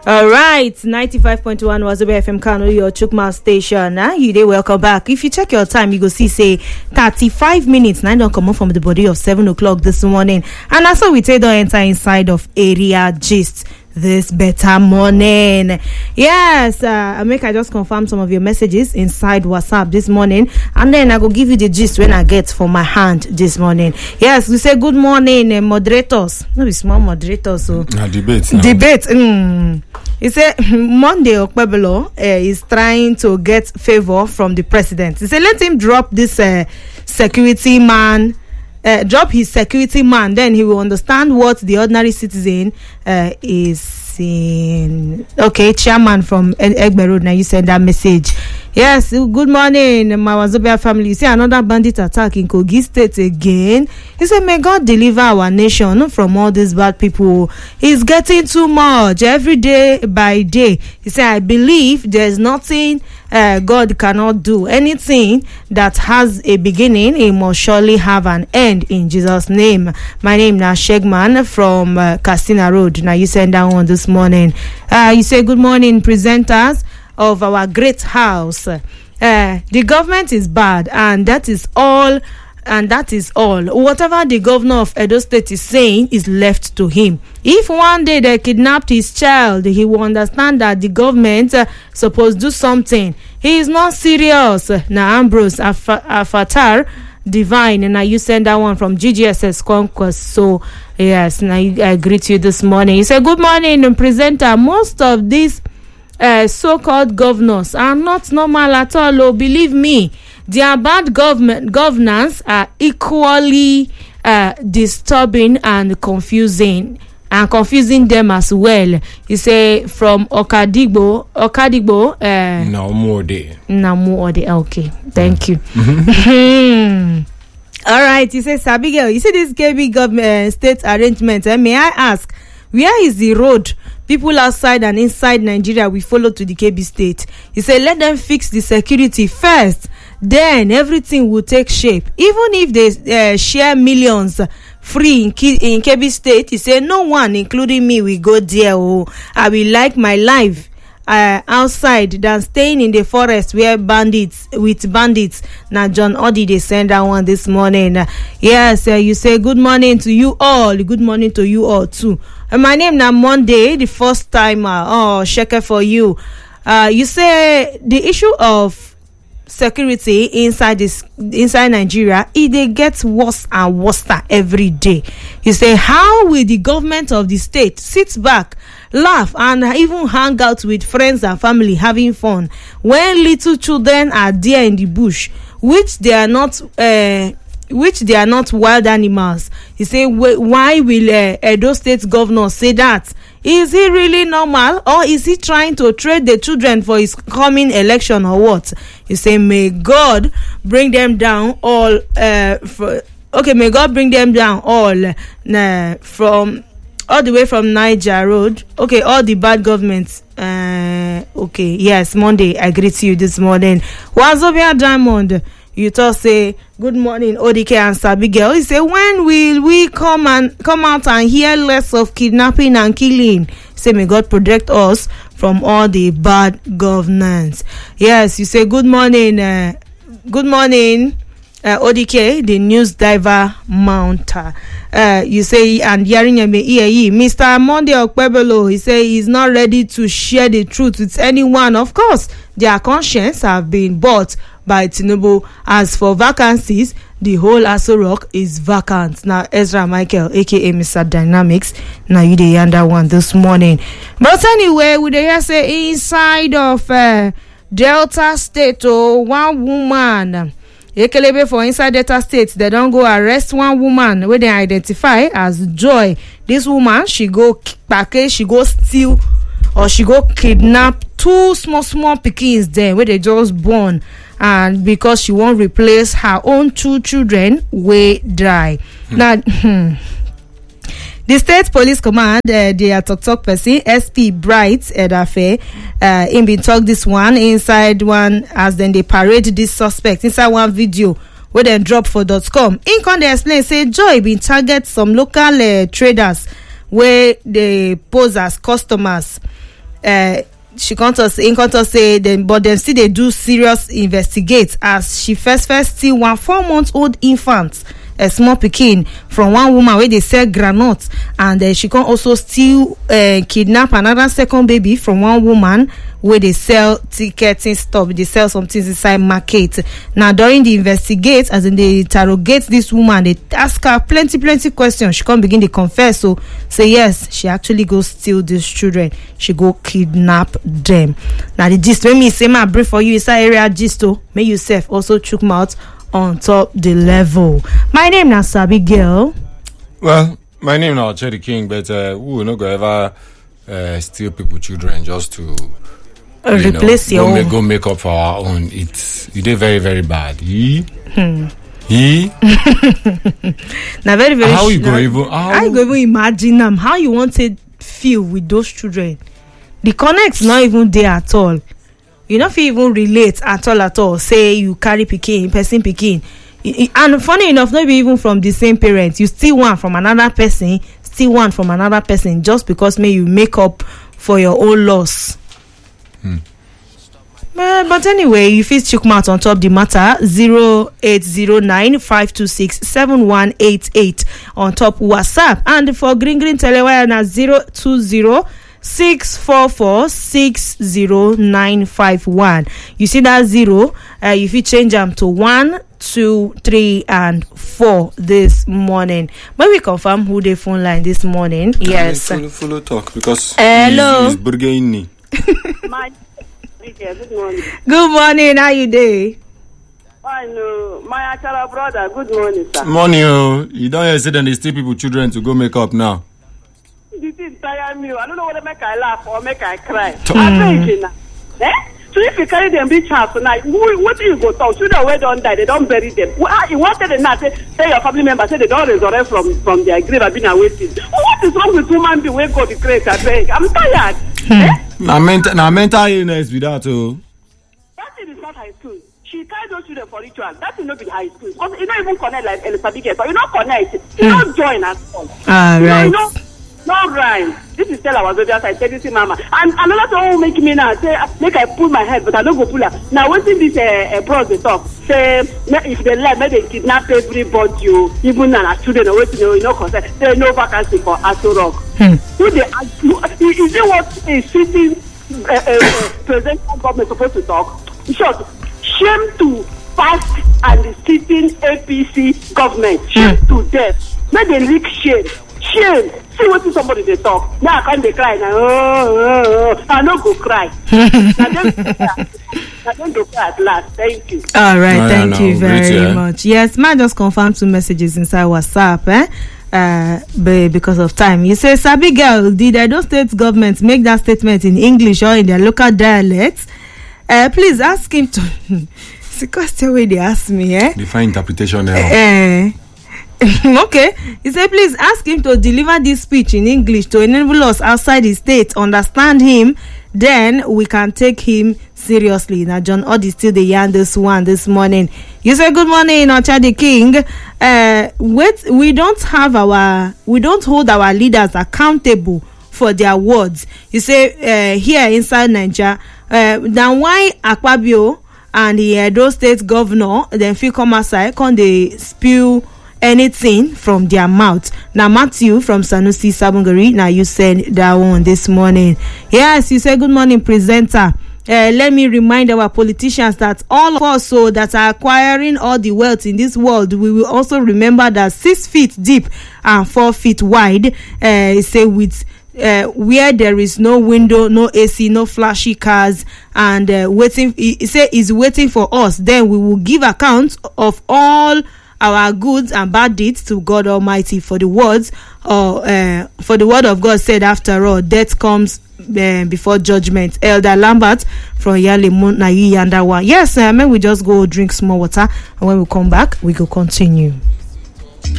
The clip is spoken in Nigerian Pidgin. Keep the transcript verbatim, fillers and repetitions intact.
All right, ninety-five point one Wazobia F M Kano, your Chukma station. Huh? You dey welcome back. If you check your time, you go see say thirty-five minutes. Nine don't come up from the body of seven o'clock this morning, and that's how we take don't enter inside of area gist this better morning. Yes, uh, make I just confirm some of your messages inside WhatsApp this morning, and then I go give you the gist when I get for my hand this morning. Yes, we say good morning, uh, moderators. No be small moderators, so uh, debate. Now. Debate. Mm. He said Monday Okpebelo uh, is trying to get favor from the president. He said let him drop this uh, security man. Uh, drop his security man, then he will understand what the ordinary citizen uh, is saying. Okay, chairman from Egbe Road, now you send that message. Yes, good morning, my Wazobia family. You see another bandit attack in Kogi State again. He said, may God deliver our nation from all these bad people. It's getting too much every day by day. He said, I believe there's nothing uh, God cannot do. Anything that has a beginning, it must surely have an end in Jesus' name. My name is Shegman from uh, Castina Road. Now you send that one this morning. Uh, you say, good morning, presenters of our great house. Uh, the government is bad, and that is all. And that is all. Whatever the governor of Edo State is saying is left to him. If one day they kidnapped his child, he will understand that the government uh, supposed to do something. He is not serious. Now Ambrose Af- Afatar Divine, and now you send that one from G G S S Conquest. So yes, now I greet you this morning. You say good morning, presenter. Most of these Uh, so-called governors are not normal at all. Oh, believe me, their bad government governance are equally uh, disturbing and confusing, and confusing them as well. You say from Okadigbo, Okadigbo. Uh, no more day. No more day. Okay, thank you. All right. You say Sabigel. You see this K B government uh, state arrangement. Eh? May I ask, where is the road people outside and inside Nigeria we follow to the K B state? He said, let them fix the security first, then everything will take shape. Even if they uh, share millions free in, K- in K B state, he said, no one, including me, will go there. Oh, I will like my life uh, outside than staying in the forest where bandits with bandits. Now, John Odi, they send that one this morning. Uh, yes, uh, you say good morning to you all. Good morning to you all too. Uh, my name now Monday, the first timer. Oh, sheker for you. Uh, you say the issue of security inside this inside Nigeria, it they gets worse and worse every day. You say, how will the government of the state sit back, laugh, and even hang out with friends and family having fun when little children are there in the bush, which they are not uh, which they are not wild animals? He say, why will uh, Edo State governor say that? Is he really normal, or is he trying to trade the children for his coming election, or what? He say, may God bring them down all. Uh, for, okay, may God bring them down all uh, from all the way from Niger Road. Okay, all the bad governments. Uh, okay, yes, Monday. I greet you this morning. Wazobia Diamond. You talk say good morning, O D K and Sabigel. He say, when will we come and come out and hear less of kidnapping and killing? Say, may God protect us from all the bad governance. Yes, you say good morning, uh, good morning, uh, O D K, the news diver mounter. Uh, you say, and hearing him, Mister Monday Okpebelo, he say he's not ready to share the truth with anyone. Of course, their conscience have been bought by Tinubu. As for vacancies, the whole Aso Rock is vacant. Now, Ezra Michael, aka Mister Dynamics, now you the under one this morning. But anyway, we dey say inside of uh, Delta State, oh, one woman, Ekelebe for inside Delta State, they don't go arrest one woman where they identify as Joy. This woman, she go package, she go steal, or she go kidnap two small small pikins there where they just born, and because she won't replace her own two children wey die. Hmm. Now the state police command, uh, their talk talk person S P Bright Edafe, uh, in been talk this one inside one as then they parade this suspect inside one video where they drop for dot com. In con they explain say Joy been target some local uh, traders where they pose as customers. uh, she come to say, come to say, them, but dem still dey do serious investigate as she first first steal one four month old infant, a small pikin, from one woman wey dey sell groundnut, and uh, she come also steal uh, kidnap another second baby from one woman wey dey sell ticketing stuff, dey sell some things inside market. Now during the investigate, as in dey interrogate this woman, they ask her plenty plenty questions. She come begin to confess, so say yes, she actually go steal these children, she go kidnap them. Now the gist wey me say my brief for you inside area gist, oh, may you sef also chook mouth on top the level. My name na Sabi Girl. Well, my name na Cherry King, but uh, we will not go ever uh, steal people children just to Uh, you replace know, your go own. make, go make up for our own. It's you did very very bad. He, Hmm. he. Now very very. How you sh- go na- even? How, How you go even imagine them? How you want to feel with those children? The connect not even there at all. You not feel even relate at all at all. Say you carry pikin, person pikin, I- I- and funny enough, not be even from the same parents. You still one from another person, still one from another person, just because may you make up for your own loss. Hmm. Uh, but anyway, you fit chook mouth on top the matter. Zero eight zero nine five two six seven one eight eight on top WhatsApp, and for green green telewire na zero two zero six four four six zero nine five one. You see that zero, uh, you fit change them to one, two, three, and four this morning. When we confirm who the phone line this morning, yes. Follow, follow talk because Hello. he's, he's burgering me. My good morning. Good morning. How you doing? I know my Achara brother. Good morning, sir. Money, oh, you don't hear say that they steal people children to go make up now. This is tire me. I don't know whether make I laugh or make I cry. I think you know. Eh? So if you carry them reach house tonight, what do you go talk? Children where don't die, they don't bury them. You wanted them not say, say your family members say they don't resurrect from from their grave. I've been awaiting. What is wrong with woman be wake up the grace? I beg. I'm tired. Eh? Now mental, now mental illness with that, oh. That thing is not high school. She carry those children for ritual. That thing not be high school. Because you don't even connect like Elizabeth. So you don't connect. You don't join at all. All You know, right. you know, no rhyme. This is tell our baby outside. Tell this mama. And another thing will make me now say make I pull my head, but I don't go pull her. Now waiting this uh, uh, bros they talk. Say if they let me they kidnap everybody, you even our children or waiting you know concern. Say no vacancy for Aso Rock. Hmm. Who they is it what a sitting uh, uh, uh, presidential government supposed to talk? In short, shame to past and the sitting A P C government. Shame to death. Make they leak shame. Shame. See what somebody they talk. Now I can't they cry now. Oh, oh, oh. I no go cry. Now then, now then go cry at last. Thank you. All right, No, no, thank no. you very Great, yeah. much. Yes, man, just confirm two messages inside WhatsApp, eh? Uh, but because of time, you say, Sabi Girl, did Edo State government make that statement in English or in their local dialect? Uh, please ask him to. It's the question where they ask me, eh? Define interpretation now. Eh. Okay, he said, please ask him to deliver this speech in English to enable us outside the state understand him. Then we can take him seriously. Now, John Odd still the yarn this one this morning. You say, good morning, Ochadi King. Uh, wait, we don't have our, we don't hold our leaders accountable for their words. You say, uh, here inside Nigeria, uh, then why Akpabio and the Edo State governor then feel come outside, can they spew anything from their mouth? Now Matthew from Sanusi Sabungari, now you said that one this morning. Yes, you say good morning, presenter. Uh, let me remind our politicians that all of us so that are acquiring all the wealth in this world, we will also remember that six feet deep and four feet wide, uh, say with uh, where there is no window, no A C, no flashy cars, and uh, waiting, he say is waiting for us. Then we will give account of all our goods and bad deeds to God Almighty. For the words, or uh, for the word of God said, after all, death comes uh, before judgment. Elder Lambert from Yale Nayi Yandawa. Yes, I uh, mean we just go drink small water, and when we come back, we go continue.